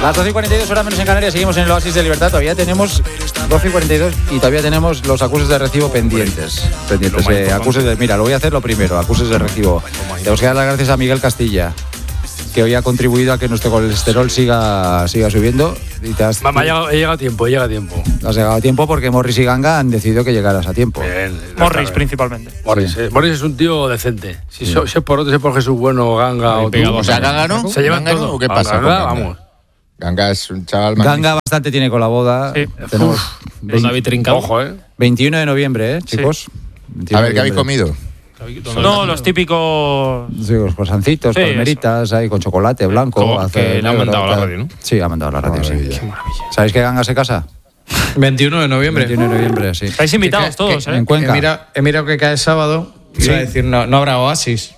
Las 12:42, horas menos en Canarias, seguimos en el Oasis de Libertad. Todavía tenemos 12:42 y todavía tenemos los acuses de recibo pendientes. Acuses de, mira, lo voy a hacer lo primero, acuses de recibo. Tenemos que dar las gracias a Miguel Castilla, que hoy ha contribuido a que nuestro colesterol siga subiendo. Y Mamá, llega a tiempo. Has llegado a tiempo porque Morris y Ganga han decidido que llegaras a tiempo. Bien, Morris principalmente. Morris es un tío decente. Si es por otro, si es por Jesús Bueno, Ganga o tú. O sea, Ganga no. Se llevan ¿Ganga todo. no? ¿O qué pasa? Ganga, vamos. Ganga es un chaval magnífico. Ganga bastante tiene con la boda. Sí. Tenemos David Trincao. Ojo, 21 de noviembre, chicos. A ver, ¿qué habéis comido? No, los típicos. Sí, los croissancitos, palmeritas, ahí con chocolate blanco. Que le han mandado a la radio, ¿no? Sí, ha mandado a la radio, sí. Maravilla. Qué maravilla. ¿Sabéis que Ganga se casa? 21 de noviembre. 21 de noviembre, sí. Estáis invitados todos, En Cuenca. He mirado que cae sábado. Sí. Iba a decir, no habrá oasis.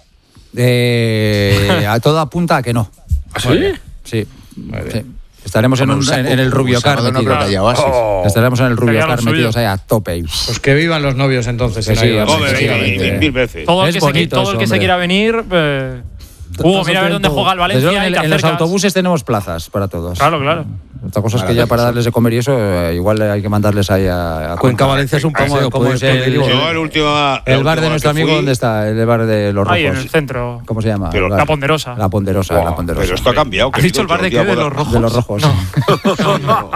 A todo apunta a que no. ¿Sí? Sí. Estaremos en el Rubio Car No creo que haya oasis. Estaremos en el Rubio Sería lo Car metidos suyo. ahí a tope. Pues que vivan los novios entonces. Sí, sí, Joder, mil veces. Todo el Es que, bonito todo el que eso, se hombre. quiera venir. Mira a ver dónde juega el Desde Valencia luego, y te en los acercas. autobuses tenemos plazas para todos. Claro. Otra cosa es que ya para darles de comer y eso, igual hay que mandarles ahí a Cuenca Valencia es un paseo. ¿Cómo es el bar de nuestro amigo? ¿Dónde está? El bar de los rojos. Ahí en el centro. ¿Cómo se llama? Pero La Ponderosa. La Ponderosa. Pero esto ha cambiado. ¿Has dicho el bar de qué? ¿De los rojos? De los rojos. No.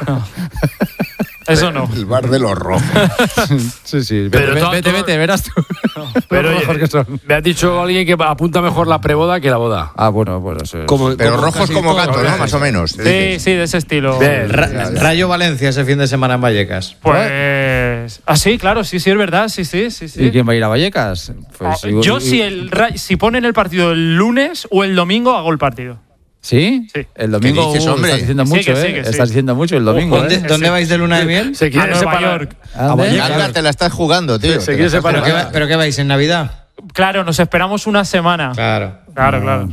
Eso no. El bar de los rojos. Sí. Pero Vete, verás tú. Pero Los rojos que son. me has dicho alguien que apunta mejor la preboda que la boda. Ah, bueno, eso es. Pero rojos como gato, ¿no? Más o menos. Sí, de ese estilo. Rayo Valencia ese fin de semana en Vallecas. Pues. Ah, sí, claro, sí, es verdad. Sí. ¿Y quién va a ir a Vallecas? Pues, Yo, si ponen el partido el lunes o el domingo, hago el partido. ¿Sí? Sí. El domingo. ¿Qué dices, hombre? Estás diciendo Que sí, mucho, que sí, ¿eh? que sí. Estás diciendo mucho el domingo. ¿Dónde vais de luna de miel? Se A quiere Nueva separar. York. Ganga, te la estás jugando, tío. Se quiere separar. ¿Pero qué vais en Navidad? Claro, nos esperamos una semana. Claro. Claro.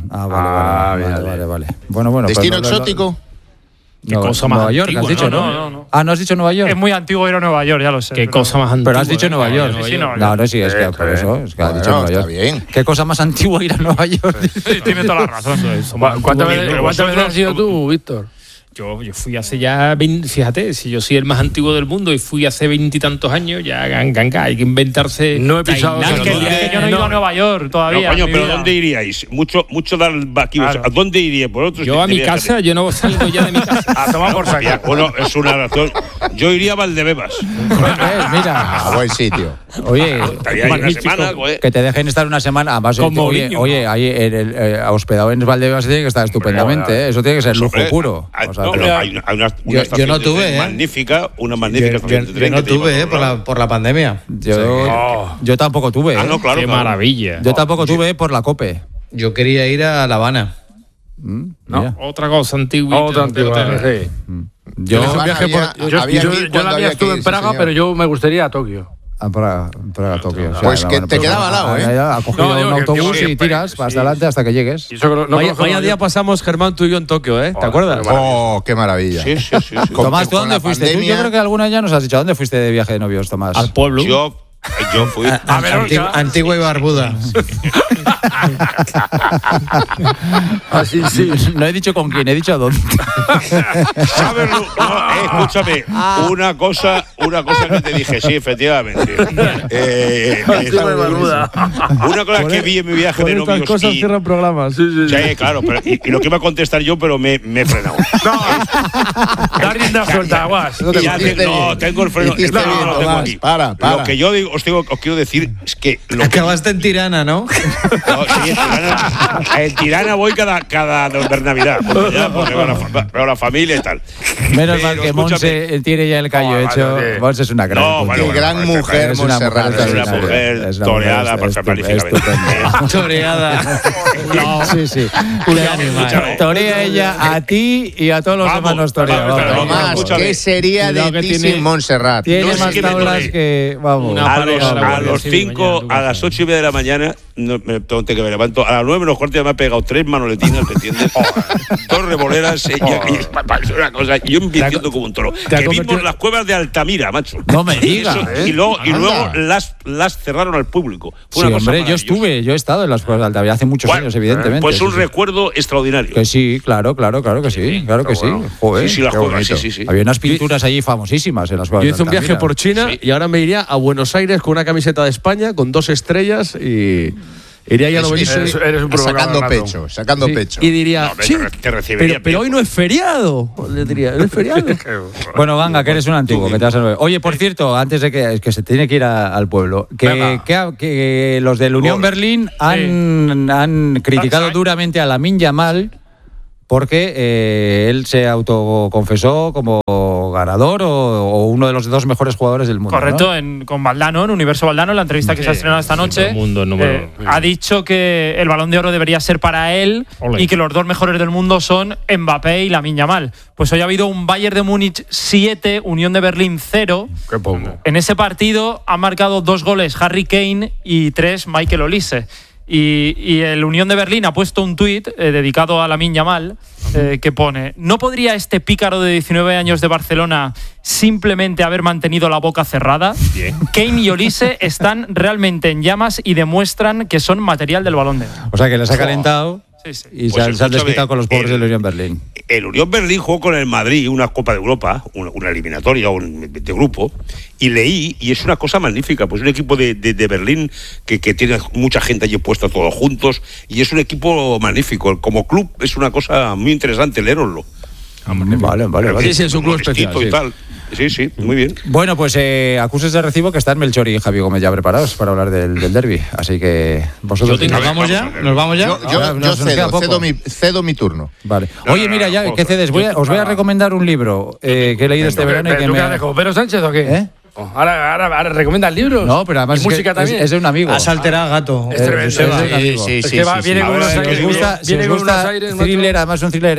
Vale. Bueno. ¿Destino pues, exótico? Qué cosa más Nueva York, antigua, has dicho, ¿no? ¿no? Ah, ¿no has dicho Nueva York? Es muy antiguo ir a Nueva York, ya lo sé. Qué cosa más antigua. Pero has dicho Nueva York. Sí, Nueva York. No, sí, es que por eso. Es que has dicho Nueva York. Está bien. ¿Qué cosa más antigua ir a Nueva York? Sí, tiene toda la razón. ¿Cuántas veces has sido tú, Víctor? Yo fui hace ya 20, fíjate, si yo soy el más antiguo del mundo y fui hace 20 y tantos años, ya Ganga, hay que inventarse. No he pisado Tailandia. Es que yo no he ido a Nueva York todavía. No, coño, en mi pero vida. ¿dónde iríais? Mucho dar aquí. Claro. ¿A dónde iríais? Por otros Yo a mi casa, yo no salgo ya de mi casa. A tomar por saco. Bueno, es una razón. Yo iría a Valdebebas. Mira. A buen sitio. Oye, Estaría ahí una semana, güey. que te dejen estar una semana. Además, Con Mourinho. oye, ahí hospedado en Valdebebas tiene que estar estupendamente, ¿eh? Eso tiene que ser lujo Hombre, puro. O sea, no, pero hay una Yo estación no de tuve, tren magnífica, una magnífica estación de Yo tren no que te lleva tuve, a todos lados. por la pandemia. yo tampoco tuve. Ah, no, claro. Qué claro. maravilla. Yo tampoco tuve por la COPE. Yo quería ir a La Habana. Mira. Otra cosa antigua. Otra antigua, sí. Yo Habana viaje había- por- había yo que ir la cuando mía había que estuve ir, en sí, Praga, señor. pero yo me gustaría ir a Tokio. Para Tokio. O sea, Pues que te quedaba al lado, ¿eh? Ha cogido No, digo un que- autobús que- y tiras hasta adelante hasta que llegues. Y eso que no conozco Vaya Nueva día York. pasamos, Germán, tú y yo en Tokio, ¿eh? ¿Te acuerdas? Oh, qué maravilla. Sí. Tomás, ¿tú con dónde la fuiste? Tú, yo pandemia- creo que alguna ya nos has dicho. ¿A dónde fuiste de viaje de novios, Tomás? Al pueblo. Yo fui. Antigua y Barbuda. Así, sí. No he dicho con quién, he dicho a dónde. ¿Sabes? Escúchame, una cosa que te dije, sí, efectivamente. Una cosa que vi en mi viaje de novios. cosas cierran programas. Sí. Sí, claro, pero, y lo que iba a contestar yo, pero me he frenado. Da rienda suelta, Aguas. No tengo el freno. Hiciste bien, No lo tengo Tomás. aquí. Para. Lo que yo digo, os quiero decir es que Acabaste en Tirana, ¿no? No, sí, en Tirana voy cada Navidad. Porque veo la familia y tal. Menos Pero mal que escúchame. Monse tiene ya el callo hecho. vale. Monse es una gran No, mujer. bueno, Qué gran mujer, Es una Montserrat. mujer Es una extraordinaria. mujer Es una toreada mujer magníficamente. estupenda. Toreada. Sí. Escúchame. Torea ella a ti y a todos los Vamos, demás nos torea. vamos, vamos. pero Tomás, escúchame. ¿qué sería Cuidado de que ti tiene- sin Montserrat? Tiene No sé más qué me tablas toree. que. Vamos. Una A pareja los, de la a Guardia los Civil 5, mañana en tu a casa. las 8:30 de la mañana, no, me tengo que me levanto. A las 9 menos cuarto ya me ha pegado 3 manoletinas, ¿me entiendes? 2 revoleras. Es una cosa. Yo enviciando como un toro. Que vimos las cuevas de Altamira, macho. No me digas. Y luego las las cerraron al público. Fue Sí, una cosa hombre, yo maravillosa. yo he estado en las pruebas de Altavilla hace muchos años, evidentemente. Pues un Sí, sí. recuerdo extraordinario. Que sí, claro que sí, claro que sí. bueno. Joder, Sí, sí, las qué juegas, bonito. sí. Había unas pinturas allí famosísimas en las pruebas. Yo hice un viaje por China Sí. y ahora me iría a Buenos Aires con una camiseta de España con 2 estrellas y iría ahí al obelisco. Eres un provocador Sacando Sí, pecho. y diría, No, sí, te recibiría pero hoy no es feriado. Le diría, no es feriado. Bueno, Ganga, que eres un antiguo, que te vas a ver. Oye, por cierto, antes de que se tiene que ir al pueblo, que los del Unión Berlín han criticado duramente a Lamine Yamal porque él se autoconfesó como ganador o uno de los 2 mejores jugadores del mundo. Correcto, ¿no? con Valdano, en Universo Valdano, en la entrevista que se ha estrenado esta noche, ha dicho que el Balón de Oro debería ser para él y que los 2 mejores del mundo son Mbappé y Lamine Yamal. Pues hoy ha habido un Bayern de Múnich 7, Unión de Berlín 0. Qué poco. En ese partido han marcado 2 goles Harry Kane y 3 Michael Olise. Y el Unión de Berlín ha puesto un tuit dedicado a Lamine Yamal que pone: ¿no podría este pícaro de 19 años de Barcelona simplemente haber mantenido la boca cerrada? Bien. Kane y Olise están realmente en llamas y demuestran que son material del Balón de Oro. O sea, que les ha calentado y Pues se han desquitado con los pobres del Unión Berlín. El Unión Berlín jugó con el Madrid una Copa de Europa, una eliminatoria de grupo, y leí, y es una cosa magnífica, pues un equipo de Berlín que tiene mucha gente allí puesta todos juntos, y es un equipo magnífico. Como club es una cosa muy interesante, leeroslo. Vale. Sí, es un club especial. Y tal. Sí, muy bien. Bueno, pues acuses de recibo que están Melchor y Javi Gómez ya preparados para hablar del derbi. Así que vosotros... ¿Nos vamos ya? Yo cedo mi turno. Vale. Oye, mira, ya que cedes, os voy a recomendar un libro que he leído este verano y que ¿Tú me... qué haces, como Pedro Sánchez o qué? ¿Eh? Ahora recomiendas libros. No, pero además y música también. es de un amigo. Has alterado, gato. Es tremendo. Es de un amigo. Es que viene con unos aires. Si os gusta thriller, además un thriller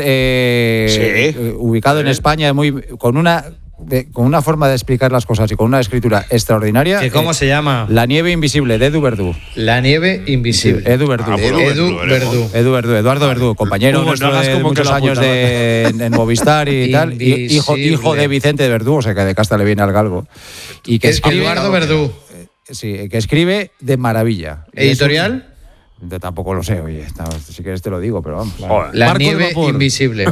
ubicado en España, con una forma de explicar las cosas y con una escritura extraordinaria. ¿Cómo se llama? La nieve invisible, de Edu Verdú. La nieve invisible. Edu Verdú. Eduardo Verdú, compañero nuestro de muchos años en Movistar y tal. Hijo de Vicente Verdú, o sea que de casta le viene al galgo. Y que escribe, Eduardo Verdú. Sí, que escribe de maravilla. ¿Editorial? Yo tampoco lo sé, oye. Si quieres te lo digo, pero vamos. La nieve invisible.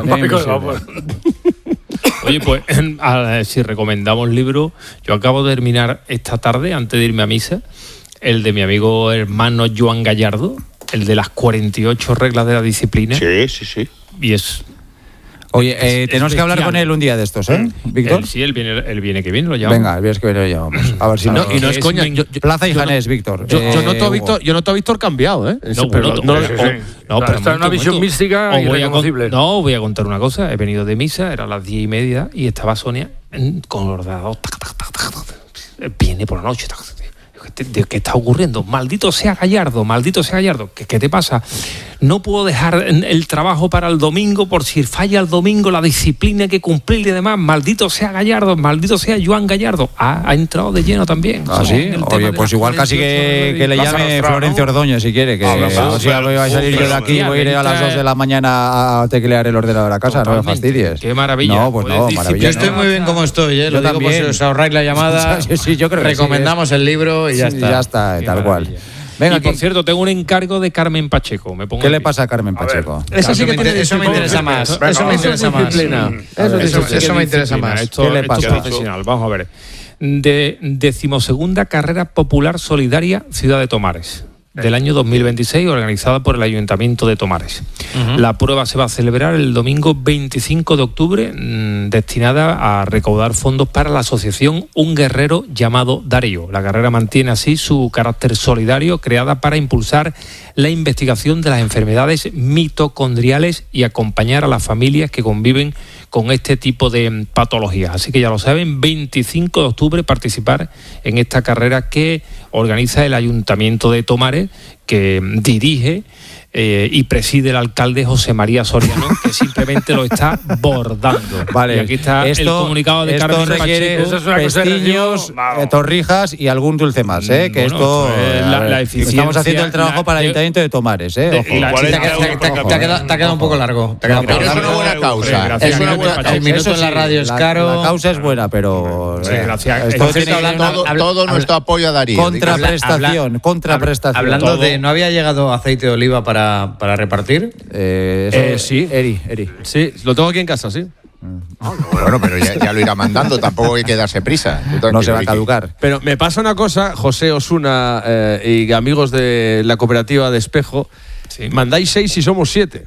Oye, pues si recomendamos libros, yo acabo de terminar esta tarde, antes de irme a misa, el de mi amigo hermano Joan Gallardo, el de las 48 reglas de la disciplina. Sí. Y es... Oye, tenemos que hablar con él un día de estos, ¿eh, Víctor? Sí, él viene que viene, lo llamamos. Venga, el viernes que viene lo llamamos. A ver si Y no es coña. Plaza y Janés, Víctor. Yo noto a Víctor cambiado, ¿eh? Pero está en una visión mística irreconocible. Voy a contar una cosa. He venido de misa, era las 10:30 y estaba Sonia con el ordenador. Viene por la noche. ¿Qué está ocurriendo? Maldito sea Gallardo. ¿Qué te pasa? No puedo dejar el trabajo para el domingo por si falla el domingo, la disciplina hay que cumplir y demás. Maldito sea Gallardo, maldito sea Joan Gallardo. Ha entrado de lleno también. ¿Ah, sí? Oye, pues igual casi que le llame Florencio Ordóñez si quiere. Que voy a salir yo de aquí, voy a ir a las 2 de la mañana a teclear el ordenador a casa. No me fastidies. Qué maravilla. No, pues no, maravilla. Yo estoy muy bien como estoy, lo digo por si os ahorráis la llamada. Sí, yo creo que recomendamos el libro y ya está. Ya está, tal cual. Venga, y por cierto, tengo un encargo de Carmen Pacheco. ¿Qué le pasa a Carmen Pacheco? Eso me interesa más. Eso me interesa más. Eso me interesa más. ¿Qué le pasa? Profesional. Vamos a ver. De 12ª Carrera Popular Solidaria Ciudad de Tomares, del año 2026, organizada por el Ayuntamiento de Tomares. La prueba se va a celebrar el domingo 25 de octubre, destinada a recaudar fondos para la asociación Un Guerrero llamado Darío. La carrera mantiene así su carácter solidario, creada para impulsar la investigación de las enfermedades mitocondriales y acompañar a las familias que conviven con este tipo de patologías. Así que ya lo saben, 25 de octubre participar en esta carrera que organiza el Ayuntamiento de Tomares, que dirige y preside el alcalde José María Soriano, que simplemente lo está bordando. Vale, y aquí está el comunicado de Carmen requiere Pacheco. pestiños, torrijas y algún dulce más, que Bueno, esto la eficiencia, estamos haciendo el trabajo para el Ayuntamiento de Tomares, Te ha quedado un poco largo. Pero es una buena causa. Es una buena causa. El minuto en la radio es caro. La causa es buena, pero todo nuestro apoyo a Darío. Contraprestación. Hablando de, ¿no había llegado aceite de oliva para repartir? Sí. Eri. Sí, lo tengo aquí en casa, sí. Bueno, pero ya lo irá mandando, tampoco hay que darse prisa. No se va a caducar. Pero me pasa una cosa, José Osuna y amigos de la cooperativa de Espejo, mandáis 6 y somos 7.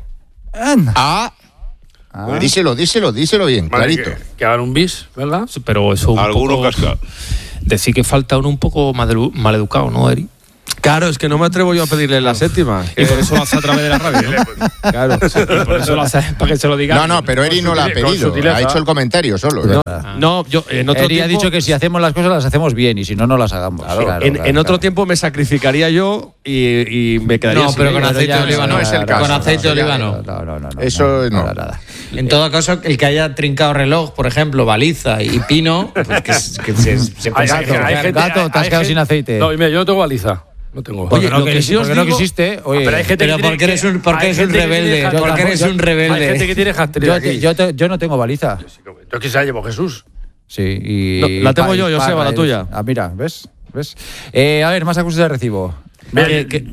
Pues díselo bien, Vale, clarito. que hagan un bis, ¿verdad? Pero eso un Alguno poco, casca. decir que falta uno un poco maleducado, ¿no, Eri? Claro, es que no me atrevo yo a pedirle la séptima. Y por eso lo hace a través de la radio, ¿no? Claro. Y por eso lo hace para que se lo diga. No, pero Eri no la ha pedido, ha hecho el comentario solo. No, yo en otro Eri ha tiempo, dicho que si hacemos las cosas las hacemos bien y si no, no las hagamos. en otro tiempo me sacrificaría yo y me quedaría sin pero con ella. aceite de oliva no es el caso. Con aceite de oliva no. No. Eso no. Nada. En todo caso, el que haya trincado reloj, por ejemplo, baliza y pino, pues que se puede sacrificar. Gato, te has quedado sin aceite. No, y mira, yo no tengo baliza. No tengo. Oye, lo que sí os porque no digo- quisiste. Oye, Pero hay gente Pero que ¿por qué eres un rebelde? ¿Por qué eres un Hay gente rebelde? que tiene hat-trick aquí. yo no tengo baliza. Yo quizá llevo Jesús. Sí, y. No, la tengo yo, Joseba, la tuya. Mira, ¿ves? A ver, más acusaciones de recibo. Mira,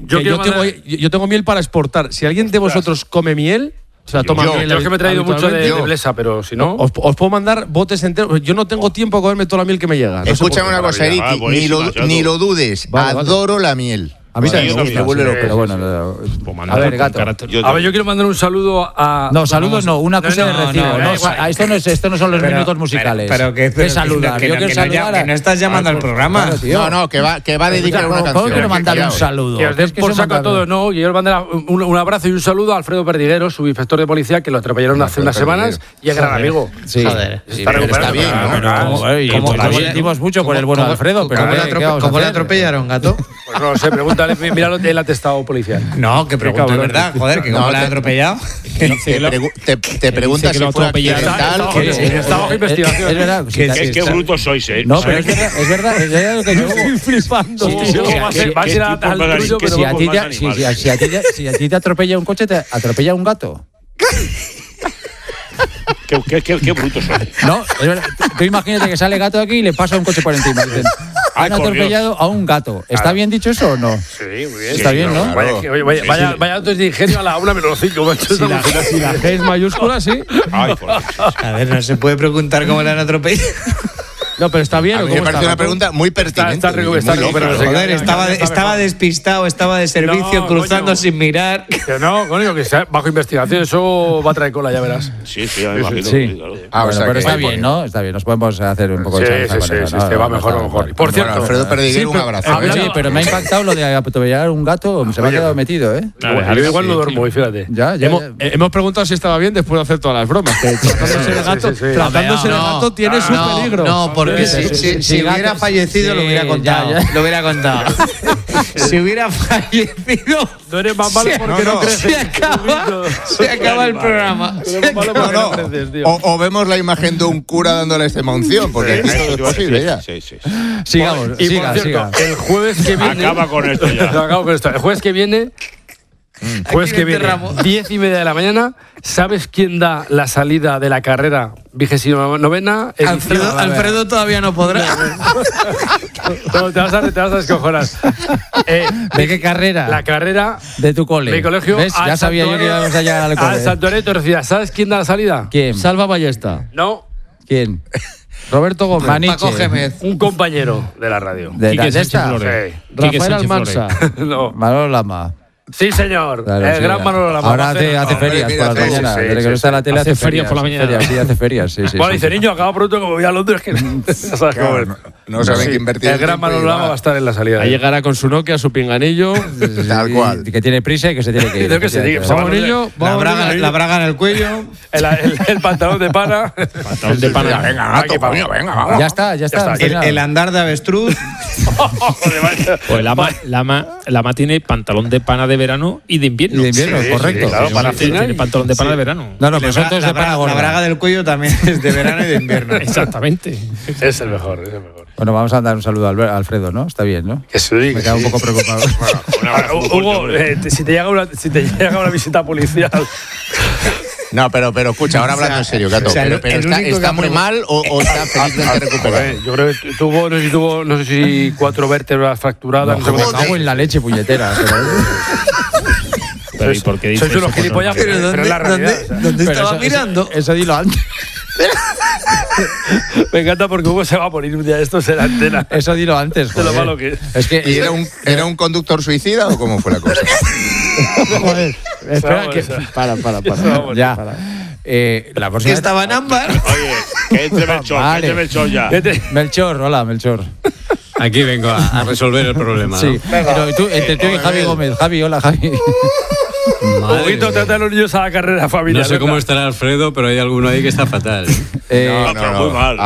Yo tengo miel para exportar. Si alguien de vosotros come miel, o sea, toma miel. Yo es que me he traído mucho de Blesa, pero si no. Os puedo mandar botes enteros. Yo no tengo tiempo a comerme toda la miel que me llega. No sé Escúchame por qué. una cosa, Eri, ni lo dudes. Vale. Adoro la miel. A mí Sí, también yo me gusta, también. sí, pero bueno. A ver, Gato. A ver, yo quiero mandar un saludo a. No, saludos no, una acusa de recibo. Esto no son los minutos musicales. Pero de saludar. Yo quiero saludar. que no estás llamando al programa. Claro, tío. No, que va a dedicar una ¿Cómo canción. quiero mandarle un Callao. saludo? Que os den Es que por eso saco a manda- todos, no. Y yo os mandar un abrazo y un saludo a Alfredo Perdiguero, su inspector de policía, que lo atropellaron hace unas semanas y es gran amigo. Sí. Joder. Sí, Está pero recuperado. bien, ¿no? Como lo sentimos mucho por el bueno de Alfredo, pero ¿Cómo le atropellaron, Gato? Pues no lo sé, pregúntale, míralo el atestado policial. No, que pregunto de verdad, joder, que cómo le han atropellado. Te preguntas que si lo fue atropellaron. accidental. Está bajo investigación. Es verdad. Qué brutos sois, ¿eh? No, pero es verdad lo que yo Estoy flipando. Va a ser al tuyo, pero si a ti más animales. si a ti te atropella un coche, te atropella un gato. Qué brutos sois. No, es verdad. Tú imagínate que sale gato aquí y le pasa un coche por encima. Dicen, han por atropellado a un gato. ¿Está bien dicho eso o no? Sí, muy bien. Está bien, ¿no? Vaya datos de ingenio a la 1:05, macho. Si la G es mayúscula, sí. Ay, por Dios. A ver, no se puede preguntar cómo le han atropellado. No, pero está bien. A ¿o mí me cómo parece está, una Gato? pregunta muy pertinente. Está muy recuperado, lógica. pero no sé. Joder, estaba despistado, estaba de servicio, No, cruzando coño. sin mirar. Que no, coño, que está bajo investigación, eso va a traer cola, ya verás. Sí, ya me imagino. Sí. Claro. Ah, o Bueno, sea pero que- está bien, ¿no? Está bien. Nos podemos hacer un poco Sí, de chanza sí, con eso, sí, ¿no? sí, va No, mejor, está va mejor. mal. Por Bueno, cierto, Alfredo Perdiguero, un abrazo. Oye, pero me ha impactado lo de atropellar un gato. Se me ha quedado metido, ¿eh? igual no duermo hoy, fíjate. Ya. Hemos preguntado si estaba bien después de hacer todas las bromas. Que tratándose de gato, sí, sí. tratándose de No, gato tiene su peligro. No, porque Sí, si gato, hubiera fallecido lo hubiera sí, contado. ya. Lo hubiera contado. Si hubiera fallecido. No eres más malo porque no creces. Se acaba el programa. No, no. O vemos la imagen de un cura dándole esta unción, porque aquí todo es posible ya. Sí, sí. Sigamos, Y siga, por cierto, siga. el jueves que viene. Acaba con esto ya. Acabo con esto. El jueves que viene. Jueves que viene, 10:30 de la mañana. ¿Sabes quién da la salida de la carrera 29ª edición? Alfredo todavía no podrá. No, te vas a descojonar. ¿De qué carrera? La carrera De tu cole. mi colegio. ¿Ves? Ya sabía yo que íbamos a llegar al Al cole. Santuario Torcida. ¿Sabes quién da la salida? ¿Quién? Salva Ballesta. No, ¿Quién? Roberto Gómez. Maniche. Paco Gémez. un compañero de la radio. ¿De Quique esta? Sánchez Flores. Sí. Quique Rafael Sánchez Almansa. No. Manolo Lama. Sí, señor. Claro, el sí, gran ya. Manolo Lama. Ahora hace ferias por las sí, mañanas. sí, Desde que sí, no está en la tele Hace ferias por la mañana. Sí, hace ferias. Sí, sí. Bueno, sí, dice, sí. niño, acaba pronto que me voy a Londres. Que ya sabes cómo es. No saben qué invertir. El gran Manolo Lama va a estar en la salida. Ahí llegará con su Nokia, su pinganillo. Tal cual. Que tiene prisa y que se tiene que ir. La braga en el cuello. El pantalón de pana. Pantalón de pana. Venga, gato, coño, venga, vamos. Ya está. El andar de avestruz. Pues Lama tiene pantalón de pana de verano y de invierno. Correcto. Claro, para tiene pantalón de pana de verano. No, pero son todos de pana gorda. La braga del cuello también es de verano y de invierno. Exactamente. Es el mejor. Bueno, vamos a dar un saludo a Alfredo, ¿no? Está bien, ¿no? Que se diga. Me quedo un poco preocupado. Hugo, si te llega una visita policial. No, pero escucha, ahora hablando en serio, Gato. Pero ¿está muy mal o está felizmente recuperado? Yo creo que tuvo, no sé si 4 vértebras fracturadas. No, me cago en la leche, puñetera. Pero ¿y por qué dices sois unos gilipollas? Pero es la realidad. ¿Dónde estaba mirando? Eso dilo antes. Me encanta porque Hugo se va a poner un día de estos en la antena. Eso dilo antes, De lo malo que es. Es que ¿Y era un conductor suicida o cómo fue la cosa? Joder, espera que para. Ya. La próxima Que estaba en ámbar. Oye, que entre Melchor ya. Melchor, hola, Melchor. Aquí vengo a resolver el problema. Sí. Pero tú, entre tú y Javi Gómez. Javi, hola, Javi. Huguito, trata a los niños a la carrera familiar. No sé cómo estará Alfredo, pero hay alguno ahí que está fatal. No, pero muy mal.